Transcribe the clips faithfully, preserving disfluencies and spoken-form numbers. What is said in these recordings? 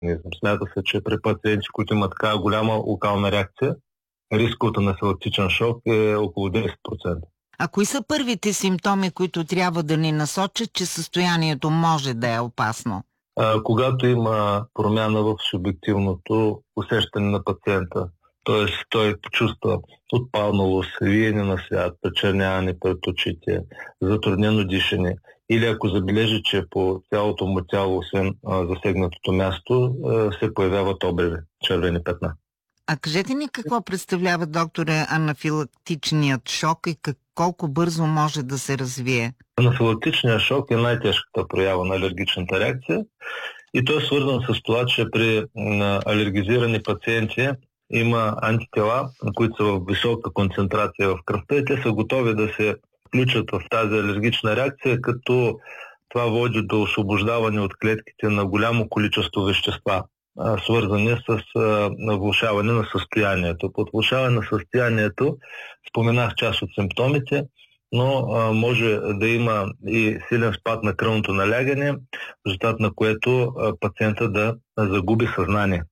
организъм. Смята се, че при пациенти, които имат така голяма локална реакция, рискът от анафилактичен шок е около десет процента. А кои са първите симптоми, които трябва да ни насочат, че състоянието може да е опасно? А, когато има промяна в субективното усещане на пациента, т.е. той почувства отпалналост, виене на свят, почерняване пред очите, затруднено дишане, или ако забележи, че по цялото му тяло, освен а, засегнатото място, а, се появяват обреви, червени петна. А кажете ни какво представлява, докторе, анафилактичният шок и как, колко бързо може да се развие? Анафилактичният шок е най-тежката проява на алергичната реакция и той е свързан с това, че при алергизирани пациенти има антитела, които са в висока концентрация в кръвта и те са готови да се включат в тази алергична реакция, като това води до освобождаване от клетките на голямо количество вещества, свързани с влошаване на състоянието. Под влошаване на състоянието споменах част от симптомите, но а, може да има и силен спад на кръвното налягане, в резултат на което а, пациента да загуби съзнание.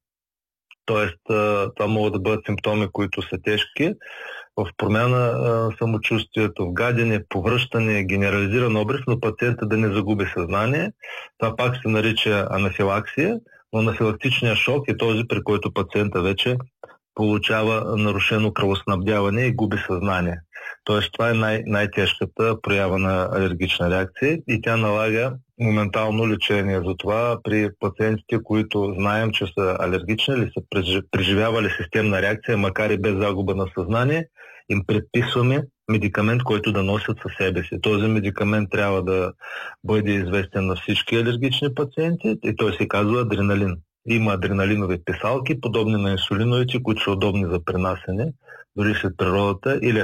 Тоест, а, това могат да бъдат симптоми, които са тежки, в промяна а, самочувствието, в гадене, повръщане, генерализиран обрив, но пациента да не загуби съзнание. Това пак се нарича анафилаксия, но анафилактичният шок е този, при който пациента вече получава нарушено кръвоснабдяване и губи съзнание. Тоест, това е най- най-тежката проява на алергична реакция и тя налага моментално лечение. Затова при пациентите, които знаем, че са алергични или са преживявали системна реакция, макар и без загуба на съзнание, им предписваме медикамент, който да носят със себе си. Този медикамент трябва да бъде известен на всички алергични пациенти и той се казва адреналин. Има адреналинови писалки, подобни на инсулиновите, които са удобни за пренасене, дори след природата, или